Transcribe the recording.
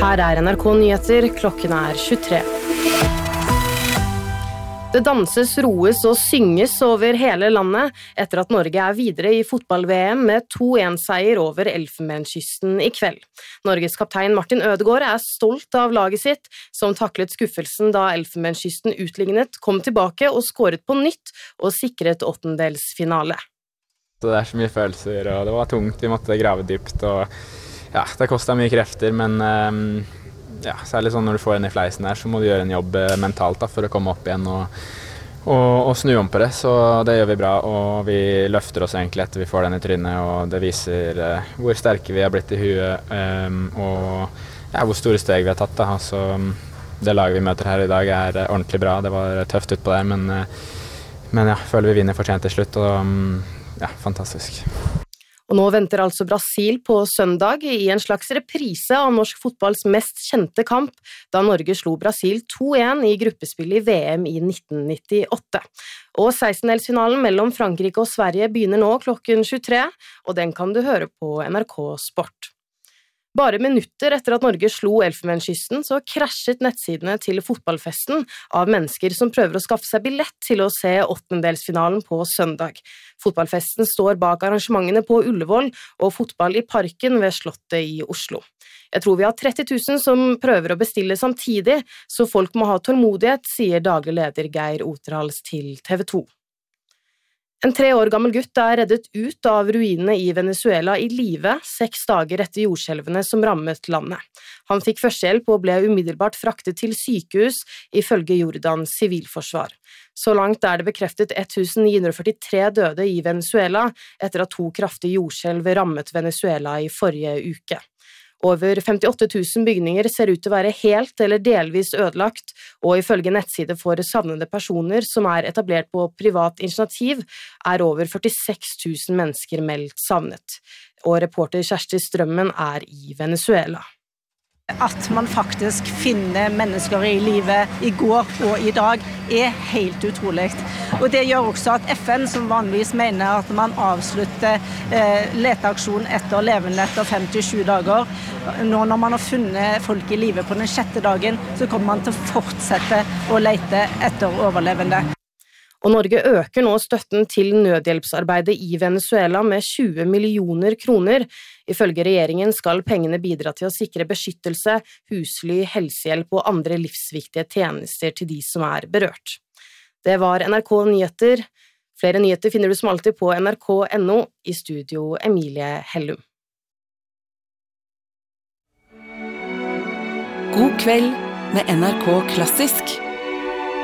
Her NRK Nyheter, klokken 23. Det danses, roes og synges over hele landet etter at Norge videre i fotball-VM med 2-1-seier over Elfenbenskysten i kveld. Norges kaptein Martin Ødegaard stolt av laget sitt, som taklet skuffelsen da Elfenbenskysten utlignet, kom tilbake og skåret på nytt og sikret åttendelsfinale. Det så mye følelser, og det var tungt, vi måtte grave dypt, og ja, det kostet mye krefter, men ja, særlig sånn når du får en i fleisen der, så må du gjøre en jobb mentalt da, for å komme opp igjen og snu om på det, så det gjør vi bra, og vi løfter oss egentlig etter vi får den i trynet, og det viser hvor sterke vi har blitt i huet, og ja, hvor store steg vi har tatt da, altså det laget vi møter her i dag ordentlig bra, det var tøft ut på der, men ja, føler vi vinner fortjent til slutt, og ja, fantastisk. Og nå venter altså Brasil på søndag i en slags reprise av norsk fotballs mest kjente kamp, da Norge slo Brasil 2-1 i gruppespill i VM i 1998. Og 16-delsfinalen mellom Frankrike og Sverige begynner nå klokken 23, og den kan du høre på NRK Sport. Bare minutter etter at Norge slo Elfenbenskysten, så krasjet nettsidene til fotballfesten av mennesker som prøver å skaffe seg billett til å se åttendelsfinalen på søndag. Fotballfesten står bak arrangementene på Ullevål og fotball i parken ved Slottet i Oslo. Jeg tror vi har 30 000 som prøver å bestille samtidig, så folk må ha tålmodighet, sier daglig leder Geir Oterhals til TV 2. En 3 år gammel gutt reddet ut av ruinene i Venezuela i live 6 dager etter jordskjelvene som rammet landet. Han fikk førstehjelp og ble umiddelbart fraktet til sykehus ifølge Jordans sivilforsvar. Så langt det bekreftet 1943 døde i Venezuela etter at 2 kraftige jordskjelv rammet Venezuela i forrige uke. Over 58 000 bygninger ser ut til å være helt eller delvis ødelagt, og ifølge nettside for savnede personer som etablert på privat initiativ, over 46 000 mennesker meldt savnet. Og reporter Kjersti Strømmen i Venezuela. At man faktisk finner mennesker i livet i går og i dag helt utrolig. Og det gjør også at FN, som vanligvis mener at man avslutter leteaksjon etter levende etter 5-7 dager, nå når man har funnet folk i livet på den 6. dagen, så kommer man til å fortsette å lete etter overlevende. Og Norge øker nå støtten til nødhjelpsarbeidet i Venezuela med 20 millioner kroner. Ifølge regjeringen skal pengene bidra til å sikre beskyttelse, husly, helsehjelp og andre livsviktige tjenester til de som berørt. Det var NRK Nyheter. Flere nyheter finner du som alltid på nrk.no, i studio Emilie Hellum. God kveld med NRK Klassisk.